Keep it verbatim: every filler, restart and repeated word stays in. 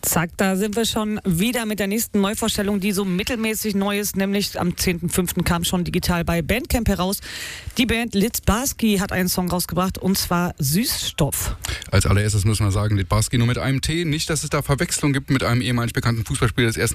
Zack, da sind wir schon wieder mit der nächsten Neuvorstellung, die so mittelmäßig neu ist, nämlich am zehnten fünften kam schon digital bei Bandcamp heraus. Die Band Litbarski hat einen Song rausgebracht, und zwar Süßstoff. Als allererstes müssen wir sagen, Litbarski nur mit einem T. Nicht, dass es da Verwechslung gibt mit einem ehemalig bekannten Fußballspieler des ersten